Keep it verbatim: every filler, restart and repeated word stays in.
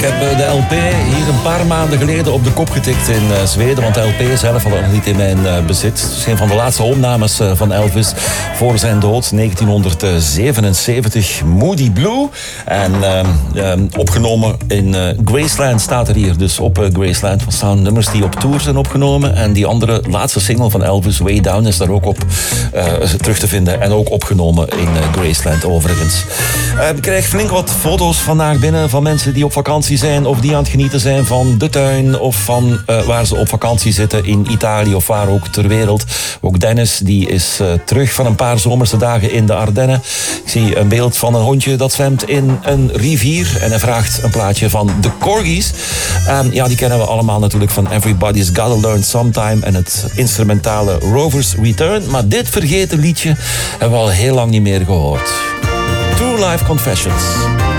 heb de L P hier een paar maanden geleden op de kop getikt in uh, Zweden. Want de L P zelf had nog niet in mijn uh, bezit. Het is een van de laatste opnames uh, van Elvis voor zijn dood. negentienhonderdzevenenzeventig, Moody Blue. En uh, uh, opgenomen in uh, Graceland staat er hier. Dus op uh, Graceland staan nummers die op tour zijn opgenomen. En die andere laatste single van Elvis, Way Down, is daar ook op uh, terug te vinden. En ook opgenomen in uh, Graceland overigens. Uh, ik krijg flink wat foto's vandaag binnen van mensen die op vakantie zijn of die aan het genieten zijn van de tuin of van uh, waar ze op vakantie zitten in Italië of waar ook ter wereld. Ook Dennis die is uh, terug van een paar zomerse dagen in de Ardennen. Ik zie een beeld van een hondje dat zwemt in een rivier en hij vraagt een plaatje van de Corgis. Um, ja, die kennen we allemaal natuurlijk van Everybody's Gotta Learn Sometime en het instrumentale Rover's Return. Maar dit vergeten liedje hebben we al heel lang niet meer gehoord. True Life Confessions.